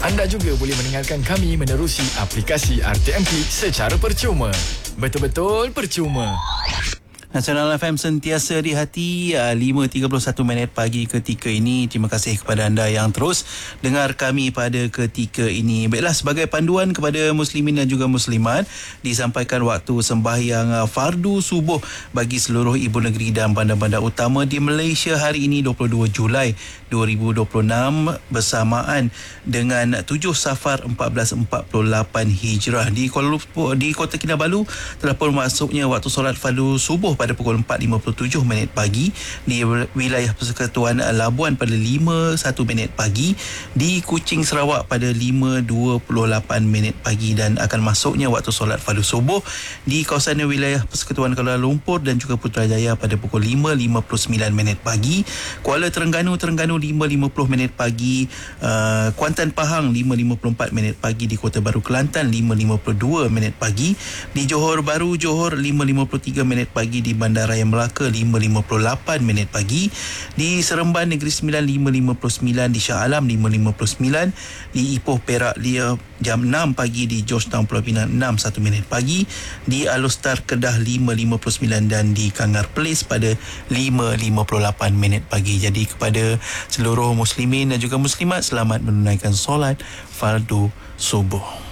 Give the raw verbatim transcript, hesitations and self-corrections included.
Anda juga boleh mendengarkan kami menerusi aplikasi R T M P secara percuma. Betul-betul percuma. Nasional F M sentiasa di hati. Lima tiga puluh satu minit pagi ketika ini. Terima kasih kepada anda yang terus dengar kami pada ketika ini. Baiklah, sebagai panduan kepada muslimin dan juga muslimat, disampaikan waktu sembahyang fardu subuh bagi seluruh ibu negeri dan bandar-bandar utama di Malaysia hari ini dua puluh dua Julai dua ribu dua puluh enam bersamaan dengan tujuh Safar seribu empat ratus empat puluh lapan Hijrah. Di Kuala Lumpur, di Kota Kinabalu telah pun masuknya waktu solat fardu subuh pada pukul empat lima puluh tujuh minit pagi. Di wilayah Persekutuan Labuan pada lima satu minit pagi. Di Kuching Sarawak pada lima dua puluh lapan minit pagi. Dan akan masuknya waktu solat fardu subuh di kawasan wilayah Persekutuan Kuala Lumpur dan juga Putrajaya pada pukul lima lima puluh sembilan minit pagi. Kuala Terengganu Terengganu lima lima puluh minit pagi. uh, Kuantan Pahang lima lima puluh empat minit pagi. Di Kota Baru Kelantan lima lima puluh dua minit pagi. Di Johor Bahru Johor lima lima puluh tiga minit pagi. Di Bandaraya Melaka lima lima puluh lapan minit pagi. Di Seremban Negeri Sembilan lima lima puluh sembilan. Di Shah Alam lima lima puluh sembilan. Di Ipoh Perak Lia jam enam pagi. Di Georgetown Pulau Pinang enam satu minit pagi. Di Alustar Kedah lima lima puluh sembilan dan di Kangar Place pada lima lima puluh lapan minit pagi. Jadi kepada seluruh muslimin dan juga muslimat, selamat menunaikan solat fardu subuh.